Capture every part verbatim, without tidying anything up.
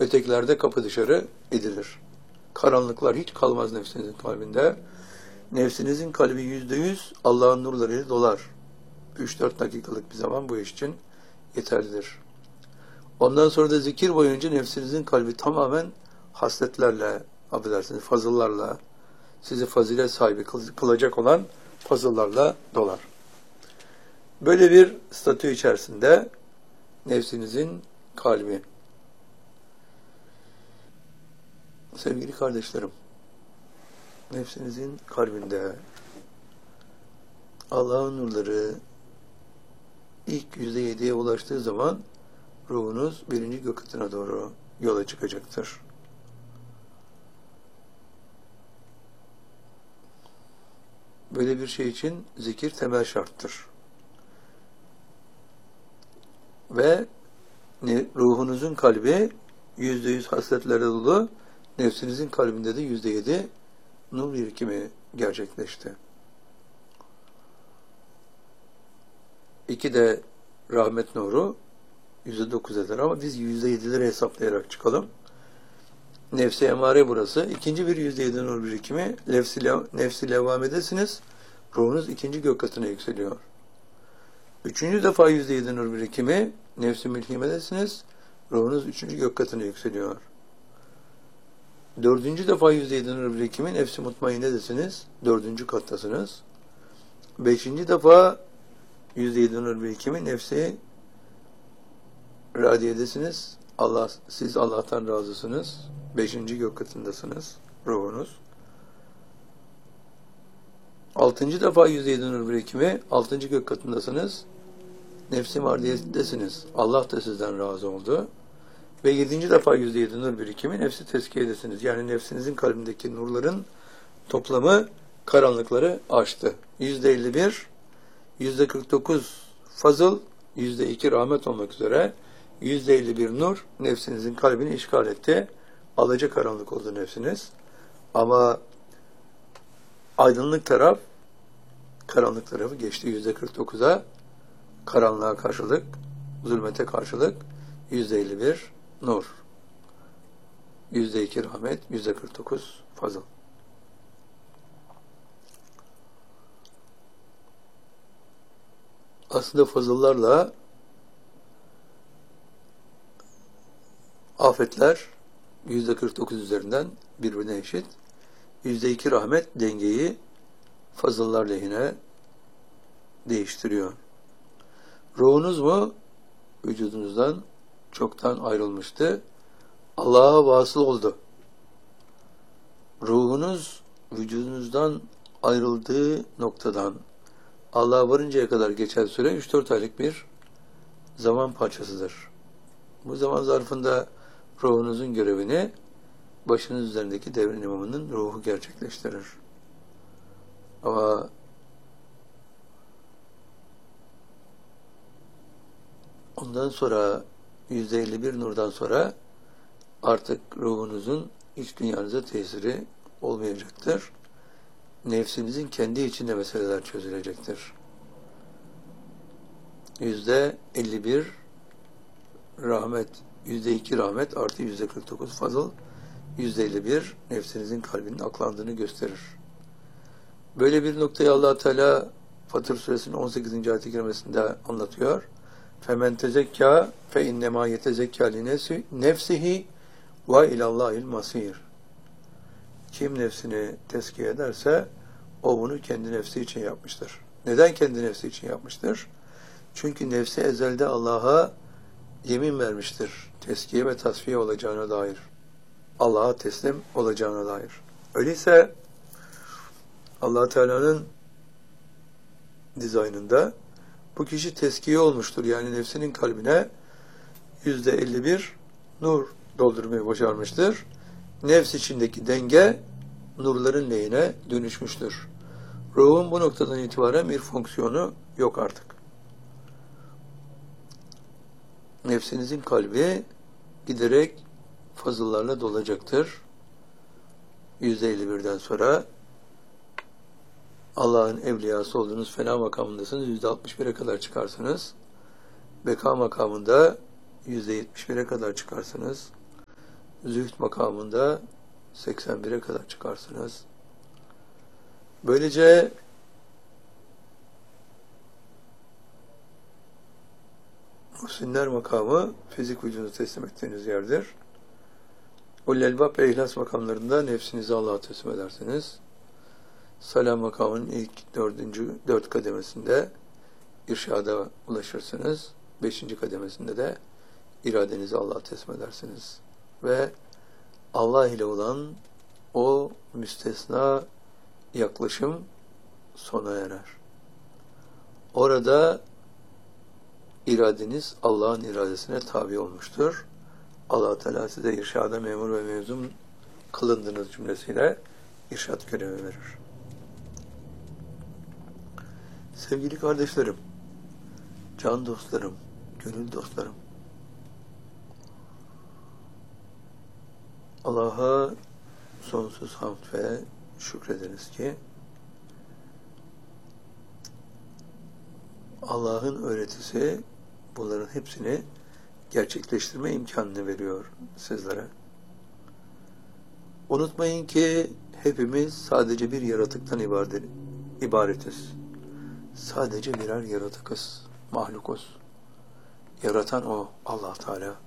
ötekilerde kapı dışarı edilir. Karanlıklar hiç kalmaz nefsinizin kalbinde. Nefsinizin kalbi yüzde yüz Allah'ın nurlarıyla dolar. Üç dört dakikalık bir zaman bu iş için yeterlidir. Ondan sonra da zikir boyunca nefsinizin kalbi tamamen hasletlerle, affedersiniz, fazıllarla, sizi fazilet sahibi kılacak olan fazıllarla dolar. Böyle bir statü içerisinde nefsinizin kalbi. Sevgili kardeşlerim, nefsinizin kalbinde Allah'ın nurları ilk yüzde yediye ulaştığı zaman ruhunuz birinci gök katına doğru yola çıkacaktır. Böyle bir şey için zikir temel şarttır. Ve ruhunuzun kalbi yüzde yüz hasletlere dolu, nefsinizin kalbinde de yüzde yedi nur birikimi gerçekleşti. İki de rahmet nuru yüzde dokuz eder ama biz yüzde yedileri hesaplayarak çıkalım. Nefsi emare burası. İkinci bir yüzde yedi nur birikimi, nefsi, nefsi levamedesiniz. Ruhunuz ikinci gök katına yükseliyor. Üçüncü defa yüzde yedi nur birikimi, nefsi mülhimedesiniz. Ruhunuz üçüncü gök katına yükseliyor. Dördüncü defa yüzde yedi nur birikimi, nefsi mutmainedesiniz. Dördüncü kattasınız. Beşinci defa yüzde yedi nur birikimi, nefsi radiyedesiniz. Allah, siz Allah'tan razısınız. Beşinci gök katındasınız. Ruhunuz. Altıncı defa yüzde yedi nur birikimi, altıncı gök katındasınız. Nefsi mardiyedesiniz. Allah da sizden razı oldu. Ve yedinci defa yüzde yedi nur birikimi, nefsi tezkiyedesiniz. Yani nefsinizin kalbindeki nurların toplamı karanlıkları aştı. Yüzde elli bir, yüzde kırk dokuz fazıl, yüzde iki rahmet olmak üzere yüzde elli bir nur nefsinizin kalbini işgal etti. Alacakaranlık oldu nefsiniz. Ama aydınlık taraf, karanlık tarafı geçti yüzde kırk dokuza. Karanlığa karşılık, zulmete karşılık yüzde elli bir nur. yüzde iki rahmet, yüzde kırk dokuz fazıl. Aslında fazıllarla afetler yüzde kırk dokuz üzerinden birbirine eşit. yüzde iki rahmet dengeyi fazıllar lehine değiştiriyor. Ruhunuz mu vücudunuzdan çoktan ayrılmıştı. Allah'a vasıl oldu. Ruhunuz vücudunuzdan ayrıldığı noktadan Allah'a varıncaya kadar geçen süre üç dört aylık bir zaman parçasıdır. Bu zaman zarfında ruhunuzun görevini başınız üzerindeki devrin imamının ruhu gerçekleştirir. Ama ondan sonra yüzde elli bir nurdan sonra artık ruhunuzun iç dünyanıza tesiri olmayacaktır. Nefsinizin kendi içinde meseleler çözülecektir. Yüzde elli bir rahmet, yüzde iki rahmet artı yüzde kırk dokuz fazıl, yüzde elli bir nefsinizin kalbinin aklandığını gösterir. Böyle bir noktayı Allah Teala Fatır Suresinin on sekizinci ayet-i kerimesinde anlatıyor. فَمَنْ تَزَكَّى فَاِنَّمَا يَتَزَكَّى لِنَفْسِهِ وَاِلَى اللّٰهِ الْمَصِيرِ. Kim nefsini tezkiye ederse o bunu kendi nefsi için yapmıştır. Neden kendi nefsi için yapmıştır? Çünkü nefsi ezelde Allah'a yemin vermiştir. Tezkiye ve tasfiye olacağına dair. Allah'a teslim olacağına dair. Öyleyse Allah Teala'nın dizaynında bu kişi tezkiye olmuştur. Yani nefsinin kalbine yüzde elli bir nur doldurmayı başarmıştır. Nefs içindeki denge nurların lehine dönüşmüştür. Ruhun bu noktadan itibaren bir fonksiyonu yok artık. Nefsinizin kalbi giderek fazıllarla dolacaktır. yüzde elli birden sonra Allah'ın evliyası olduğunuz fena makamındasınız. yüzde altmış bire kadar çıkarsınız. Beka makamında yüzde yetmiş bire kadar çıkarsınız. Zühd makamında seksen bire kadar çıkarsınız. Böylece Muhsinler makamı fizik vücudu teslim ettiğiniz yerdir. Ulul Elbab ve İhlas makamlarında nefsinizi Allah'a teslim edersiniz. Salam makamının ilk dördüncü, dört kademesinde irşada ulaşırsınız. Beşinci kademesinde de iradenizi Allah'a teslim edersiniz. Ve Allah ile olan o müstesna yaklaşım sona erer. Orada iradeniz Allah'ın iradesine tabi olmuştur. Allah Teala size irşada memur ve mezun kılındığınız cümlesiyle irşad görevi verir. Sevgili kardeşlerim, can dostlarım, gönül dostlarım, Allah'a sonsuz hamd ve şükrederiz ki Allah'ın öğretisi bunların hepsini gerçekleştirme imkanını veriyor sizlere. Unutmayın ki hepimiz sadece bir yaratıktan ibaretiz. Sadece birer yaratıkız, mahlukuz. Yaratan o, Allah Teala.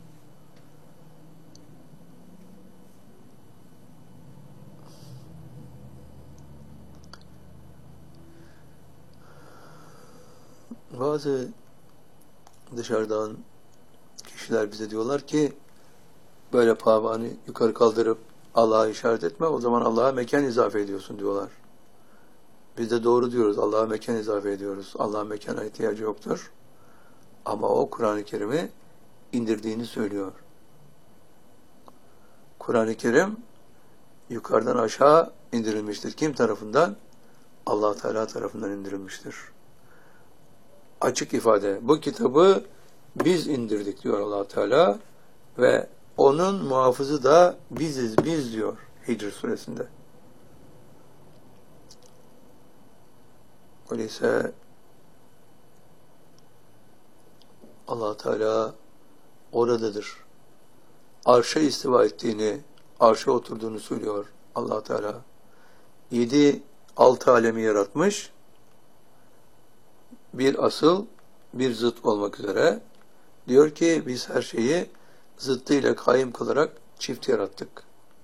Bazı dışarıdan kişiler bize diyorlar ki böyle parmağını yukarı kaldırıp Allah'a işaret etme, o zaman Allah'a mekan izafe ediyorsun diyorlar. Biz de doğru diyoruz, Allah'a mekan izafe ediyoruz. Allah'a mekana ihtiyacı yoktur. Ama o Kur'an-ı Kerim'i indirdiğini söylüyor. Kur'an-ı Kerim yukarıdan aşağı indirilmiştir. Kim tarafından? Allah Teala tarafından indirilmiştir. Açık ifade. Bu kitabı biz indirdik diyor Allah Teala ve onun muhafızı da biziz, biz diyor Hicr suresinde. Öyleyse Allah Teala oradadır. Arşa istiva ettiğini, arşa oturduğunu söylüyor Allah Teala. Yedi, altı alemi yaratmış. Bir asıl, bir zıt olmak üzere. Diyor ki biz her şeyi zıttıyla kaim kılarak çift yarattık.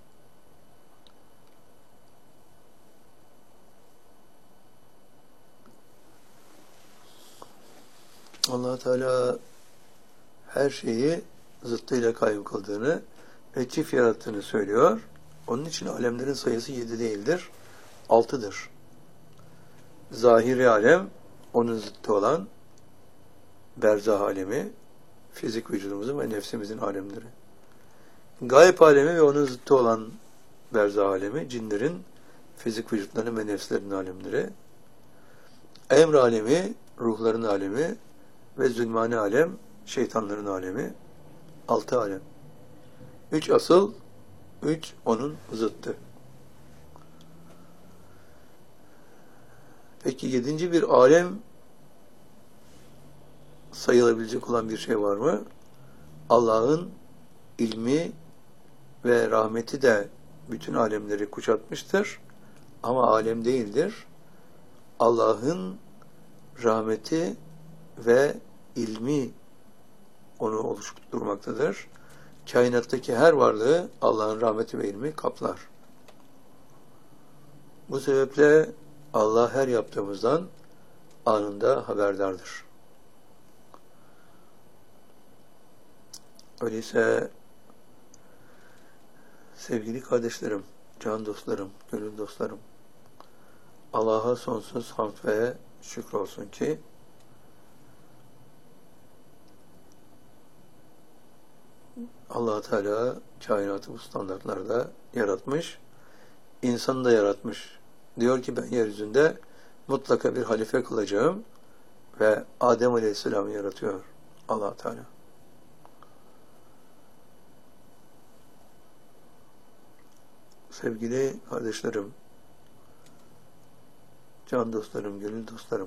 Allah Teala her şeyi zıttıyla kaim kıldığını ve çift yarattığını söylüyor. Onun için alemlerin sayısı yedi değildir, altıdır. Zahiri alem, onun zıttı olan berzah alemi, fizik vücudumuzun ve nefsimizin alemleri. Gayb alemi ve onun zıttı olan berzah alemi, cinlerin fizik vücutlarının ve nefslerinin alemleri. Emr alemi, ruhların alemi ve zulmani alem, şeytanların alemi. Altı alem. Üç asıl, üç onun zıttı. Peki yedinci bir alem sayılabilecek olan bir şey var mı? Allah'ın ilmi ve rahmeti de bütün alemleri kuşatmıştır. Ama alem değildir. Allah'ın rahmeti ve ilmi onu oluşturmaktadır. Kainattaki her varlığı Allah'ın rahmeti ve ilmi kaplar. Bu sebeple Allah her yaptığımızdan anında haberdardır. Öyleyse sevgili kardeşlerim, can dostlarım, gönül dostlarım, Allah'a sonsuz hamd ve şükür olsun ki Allah Teala kainatı bu standartlarda yaratmış, insanı da yaratmış. Diyor ki ben yeryüzünde mutlaka bir halife kılacağım ve Adem Aleyhisselam'ı yaratıyor Allah Teala. Sevgili kardeşlerim, can dostlarım, gönül dostlarım,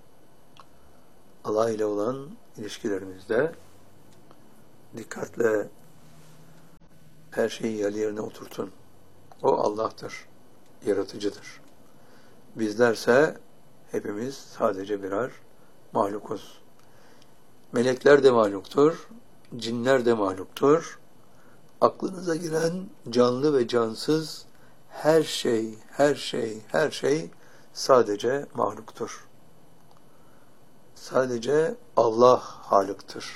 Allah ile olan ilişkilerimizde dikkatle her şeyi yerli yerine oturtun. O Allah'tır, yaratıcıdır. Bizlerse hepimiz sadece birer mahlukuz. Melekler de mahluktur, cinler de mahluktur. Aklınıza giren canlı ve cansız her şey, her şey, her şey sadece mahluktur. Sadece Allah Halık'tır.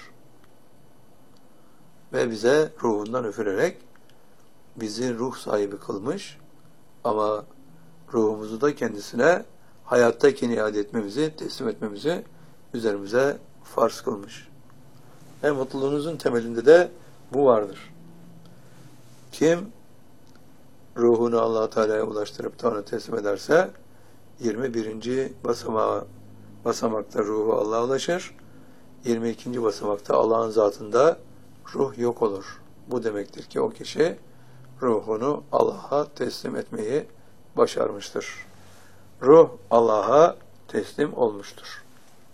Ve bize ruhundan üfürerek bizi ruh sahibi kılmış ama ruhumuzu da kendisine hayattayken iade etmemizi, teslim etmemizi üzerimize farz kılmış. Ve mutluluğunuzun temelinde de bu vardır. Kim ruhunu Allah Teala'ya ulaştırıp da ona teslim ederse yirmi birinci basamağa basamakta ruhu Allah'a ulaşır. yirmi ikinci basamakta Allah'ın zatında ruh yok olur. Bu demektir ki o kişi ruhunu Allah'a teslim etmeyi başarmıştır. Ruh Allah'a teslim olmuştur.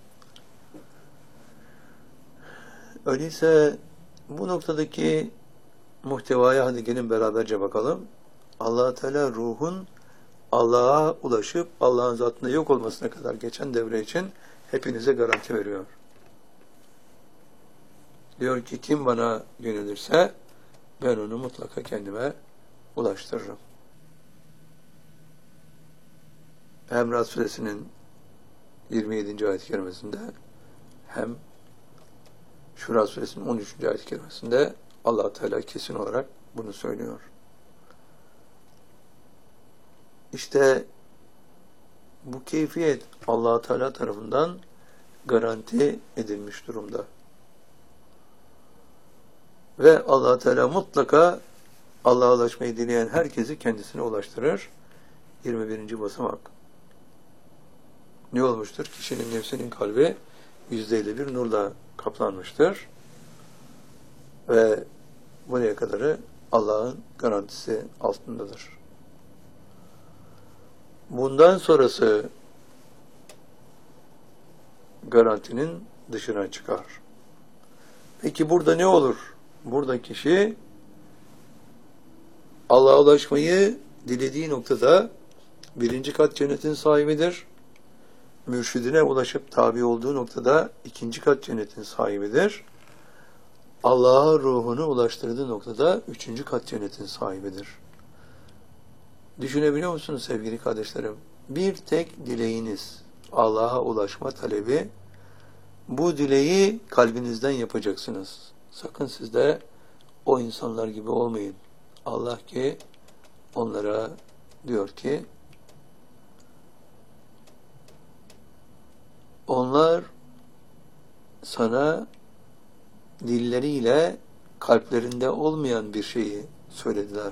Öyleyse bu noktadaki muhtevaya hadi gelin beraberce bakalım. Allah Teala ruhun Allah'a ulaşıp Allah'ın zatında yok olmasına kadar geçen devre için hepinize garanti veriyor. Diyor ki kim bana yönelirse ben onu mutlaka kendime ulaştırırım. Hem Rad Suresinin yirmi yedinci ayet-i kerimesinde hem Şura Suresinin on üçüncü ayet-i kerimesinde Allah Teala kesin olarak bunu söylüyor. İşte bu keyfiyet Allah Teala tarafından garanti edilmiş durumda. Ve Allah Teala mutlaka Allah'a ulaşmayı dileyen herkesi kendisine ulaştırır. yirmi birinci basamak. Ne olmuştur? Kişinin nefsinin kalbi yüzde elli bir nurla kaplanmıştır. Ve buraya kadarı Allah'ın garantisi altındadır. Bundan sonrası garantinin dışına çıkar. Peki burada ne olur? Burada kişi Allah'a ulaşmayı dilediği noktada birinci kat cennetin sahibidir. Mürşidine ulaşıp tabi olduğu noktada ikinci kat cennetin sahibidir. Allah'a ruhunu ulaştırdığı noktada üçüncü kat cennetin sahibidir. Düşünebiliyor musunuz sevgili kardeşlerim? Bir tek dileğiniz, Allah'a ulaşma talebi, bu dileği kalbinizden yapacaksınız. Sakın siz de o insanlar gibi olmayın. Allah ki onlara diyor ki onlar sana dilleriyle kalplerinde olmayan bir şeyi söylediler.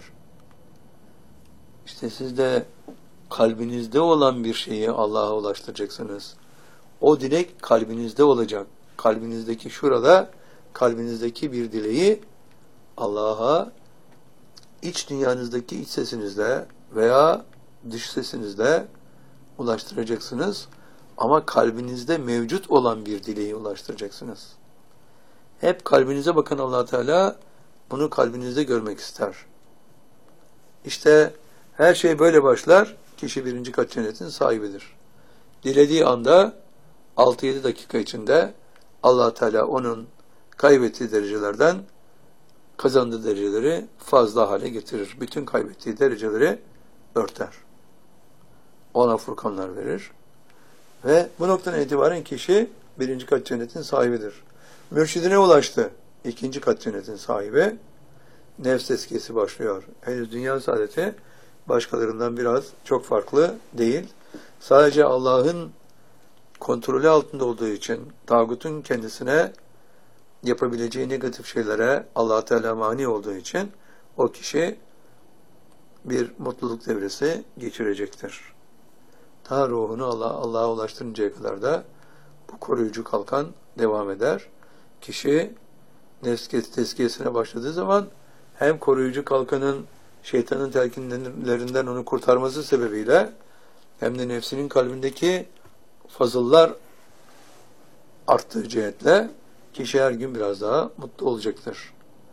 İşte siz de kalbinizde olan bir şeyi Allah'a ulaştıracaksınız. O dilek kalbinizde olacak. Kalbinizdeki şurada, kalbinizdeki bir dileği Allah'a iç dünyanızdaki iç sesinizle veya dış sesinizle ulaştıracaksınız. Ama kalbinizde mevcut olan bir dileği ulaştıracaksınız. Hep kalbinize bakın Allah Teala bunu kalbinizde görmek ister. İşte her şey böyle başlar. Kişi birinci kat cennetin sahibidir. Dilediği anda altı yedi dakika içinde Allah Teala onun kaybettiği derecelerden kazandığı dereceleri fazla hale getirir. Bütün kaybettiği dereceleri örter. Ona furkanlar verir. Ve bu noktadan itibaren kişi birinci kat cennetin sahibidir. Mürşidine ulaştı. İkinci kat cennetin sahibi. Nefs tezkiyesi başlıyor. Henüz dünya saadeti başkalarından biraz çok farklı değil. Sadece Allah'ın kontrolü altında olduğu için tağutun kendisine yapabileceği negatif şeylere Allah Teala mani olduğu için o kişi bir mutluluk devresi geçirecektir. Ta ruhunu Allah Allah'a ulaştırıncaya kadar da bu koruyucu kalkan devam eder. Kişi nefs tezkiyesine başladığı zaman hem koruyucu kalkanın şeytanın telkinlerinden onu kurtarması sebebiyle hem de nefsinin kalbindeki fazıllar arttığı cihetle kişi her gün biraz daha mutlu olacaktır.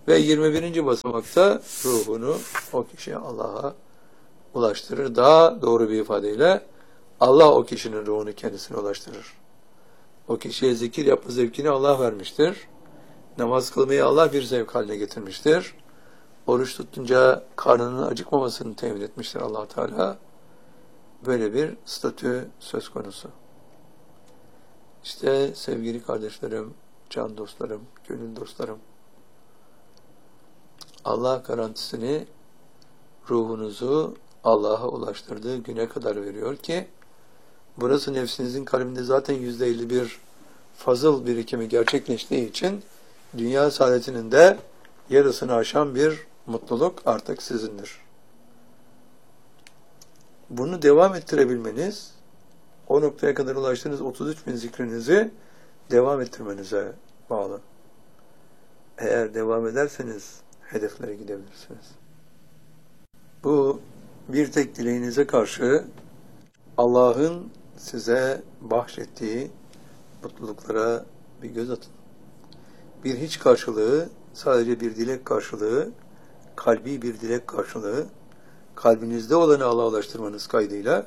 Ve yirmi birinci basamakta ruhunu o kişi Allah'a ulaştırır. Daha doğru bir ifadeyle Allah o kişinin ruhunu kendisine ulaştırır. O kişiye zikir yapma zevkini Allah vermiştir. Namaz kılmayı Allah bir zevk haline getirmiştir. Oruç tutunca karnının acıkmamasını temin etmiştir Allah Teala. Böyle bir statü söz konusu. İşte sevgili kardeşlerim, can dostlarım, gönül dostlarım, Allah garantisini ruhunuzu Allah'a ulaştırdığı güne kadar veriyor ki, burası nefsinizin kalbinde zaten yüzde elli bir fazıl birikimi gerçekleştiği için dünya saadetinin de yarısını aşan bir mutluluk artık sizindir. Bunu devam ettirebilmeniz, o noktaya kadar ulaştığınız otuz üç bin zikrinizi devam ettirmenize bağlı. Eğer devam ederseniz hedeflere gidebilirsiniz. Bu bir tek dileğinize karşı Allah'ın size bahşettiği mutluluklara bir göz atın. Bir hiç karşılığı, sadece bir dilek karşılığı, kalbi bir dilek karşılığı, kalbinizde olanı Allah'a ulaştırmanız kaydıyla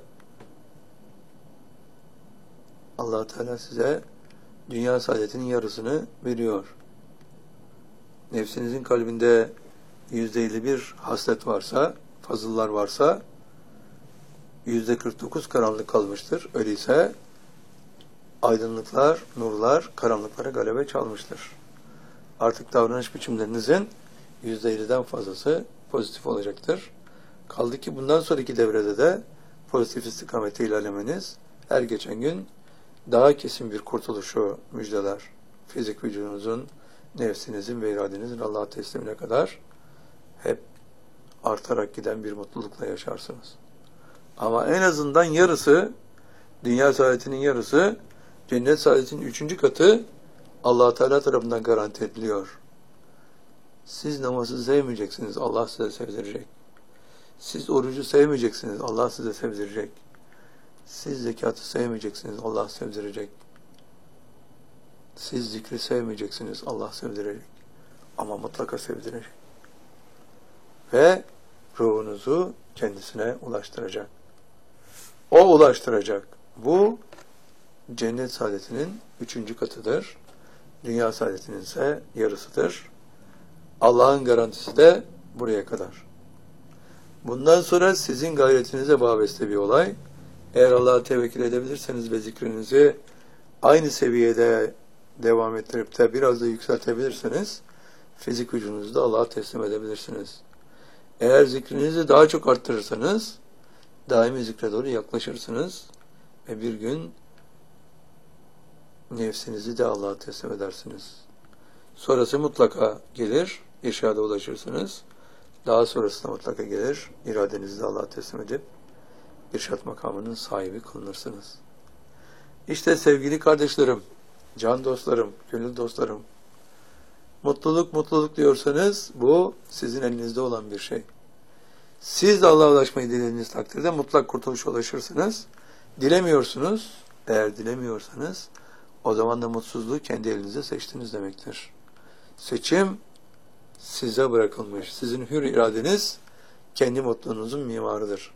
Allah Teala size dünya saadetinin yarısını veriyor. Nefsinizin kalbinde yüzde elli bir haslet varsa, fazıllar varsa, yüzde kırk dokuz karanlık kalmıştır. Öyleyse aydınlıklar, nurlar karanlıklara galebe çalmıştır. Artık davranış biçimlerinizin yüzde elliden fazlası pozitif olacaktır. Kaldı ki bundan sonraki devrede de pozitif istikamete ilerlemeniz her geçen gün daha kesin bir kurtuluşu müjdeler. Fizik vücudunuzun, nefsinizin ve iradenizin Allah'a teslimine kadar hep artarak giden bir mutlulukla yaşarsınız. Ama en azından yarısı, dünya saadetinin yarısı, cennet saadetinin üçüncü katı Allah Teala tarafından garanti ediliyor. Siz namazı sevmeyeceksiniz, Allah size sevdirecek. Siz orucu sevmeyeceksiniz, Allah size sevdirecek. Siz zekatı sevmeyeceksiniz, Allah sevdirecek. Siz zikri sevmeyeceksiniz, Allah sevdirecek. Ama mutlaka sevdirecek. Ve ruhunuzu kendisine ulaştıracak. O ulaştıracak. Bu cennet saadetinin üçüncü katıdır. Dünya saadetinin ise yarısıdır. Allah'ın garantisi de buraya kadar. Bundan sonra sizin gayretinize vabeste bir olay. Eğer Allah'a tevekkül edebilirseniz ve zikrinizi aynı seviyede devam ettirip de biraz da yükseltebilirseniz fizik vücudunuzu da Allah'a teslim edebilirsiniz. Eğer zikrinizi daha çok arttırırsanız daimi zikre doğru yaklaşırsınız ve bir gün nefsinizi de Allah'a teslim edersiniz. Sonrası mutlaka gelir, irşada ulaşırsınız. Daha sonrası da mutlaka gelir, iradenizi de Allah'a teslim edip irşat makamının sahibi kılınırsınız. İşte sevgili kardeşlerim, can dostlarım, gönül dostlarım, mutluluk mutluluk diyorsanız bu sizin elinizde olan bir şey. Siz de Allah'a ulaşmayı dilediğiniz takdirde mutlak kurtuluşa ulaşırsınız. Dilemiyorsunuz. Eğer dilemiyorsanız o zaman da mutsuzluğu kendi elinize seçtiniz demektir. Seçim size bırakılmış. Sizin hür iradeniz kendi mutluluğunuzun mimarıdır.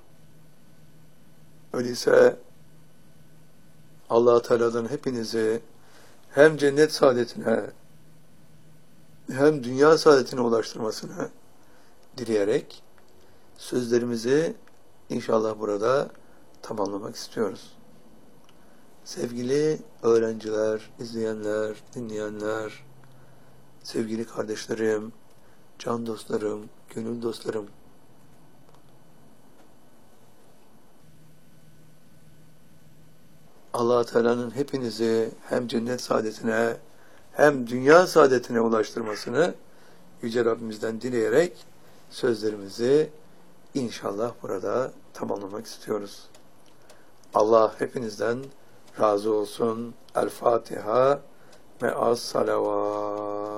Öyleyse Allah Teala'dan hepinizi hem cennet saadetine hem dünya saadetine ulaştırmasını dileyerek sözlerimizi inşallah burada tamamlamak istiyoruz. Sevgili öğrenciler, izleyenler, dinleyenler, sevgili kardeşlerim, can dostlarım, gönül dostlarım, Allah Teala'nın hepinizi hem cennet saadetine hem dünya saadetine ulaştırmasını Yüce Rabbimizden dileyerek sözlerimizi inşallah burada tamamlamak istiyoruz. Allah hepinizden razı olsun. El Fatiha ve as salavat.